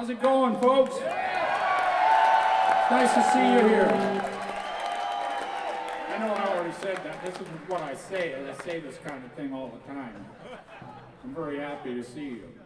How's it going, folks? It's nice to see you here. I know I already said that. This is what I say, and I say this kind of thing all the time. I'm very happy to see you.